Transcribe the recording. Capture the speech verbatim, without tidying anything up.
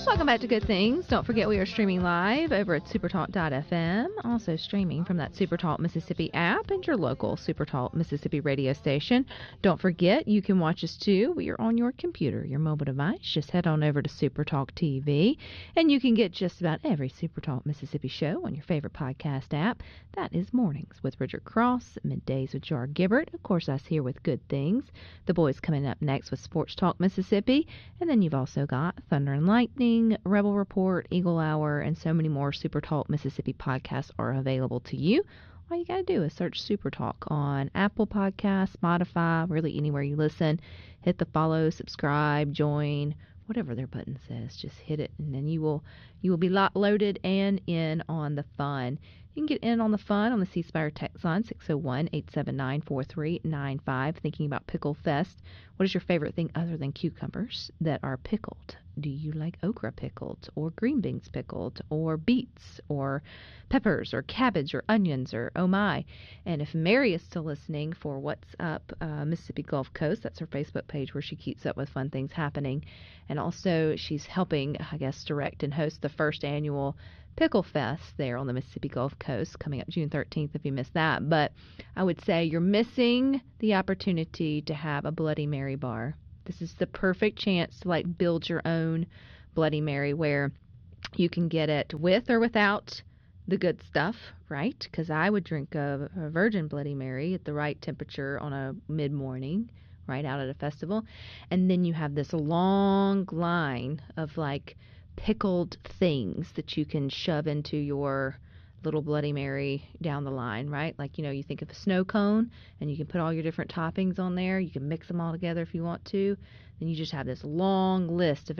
Welcome back to Good Things. Don't forget we are streaming live over at supertalk dot f m. Also streaming from that Supertalk Mississippi app and your local Supertalk Mississippi radio station. Don't forget you can watch us too. We are on your computer, your mobile device. Just head on over to Supertalk T V and you can get just about every Supertalk Mississippi show on your favorite podcast app. That is Mornings with Richard Cross, Middays with Jar Gibbert. Of course, us here with Good Things. The boys coming up next with Sports Talk Mississippi. And then you've also got Thunder and Lightning, Rebel Report, Eagle Hour, and so many more Super Talk Mississippi podcasts are available to you. All you got to do is search Super Talk on Apple Podcasts, Spotify, really anywhere you listen. Hit the follow, subscribe, join, whatever their button says. Just hit it, and then you will you will be lo- loaded and in on the fun. You can get in on the fun on the C Spire text line, six oh one, eight seven nine, four three nine five. Thinking about Pickle Fest. What is your favorite thing other than cucumbers that are pickled? Do you like okra pickled, or green beans pickled, or beets, or peppers, or cabbage, or onions, or oh my? And if Mary is still listening for What's Up uh, Mississippi Gulf Coast, that's her Facebook page where she keeps up with fun things happening. And also she's helping, I guess, direct and host the first annual Pickle Fest there on the Mississippi Gulf Coast coming up June thirteenth if you missed that. But I would say you're missing the opportunity to have a Bloody Mary bar. This is the perfect chance to like build your own Bloody Mary where you can get it with or without the good stuff, right? Because I would drink a, a virgin Bloody Mary at the right temperature on a mid-morning, right out at a festival. And then you have this long line of like pickled things that you can shove into your little Bloody Mary down the line, right? Like, you know, you think of a snow cone and you can put all your different toppings on there. You can mix them all together if you want to. Then you just have this long list of